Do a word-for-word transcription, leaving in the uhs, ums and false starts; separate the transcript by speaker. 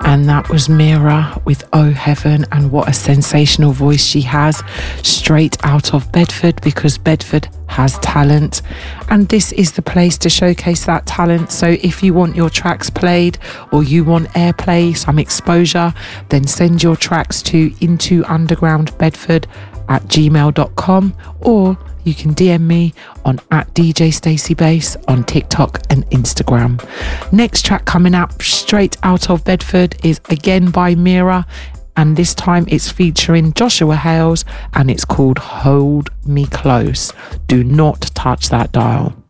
Speaker 1: And that was Mira with Oh Heaven, and what a sensational voice she has, straight out of Bedford, because Bedford has talent, and this is the place to showcase that talent. So if you want your tracks played, or you want airplay, some exposure, then send your tracks to into underground bedford at gmail dot com, or you can D M me on at D J Stacey Bass on TikTok and Instagram. Next track coming up straight out of Bedford is again by Mira, and this time it's featuring Joshua Hales, and it's called Hold Me Close. Do not touch that dial.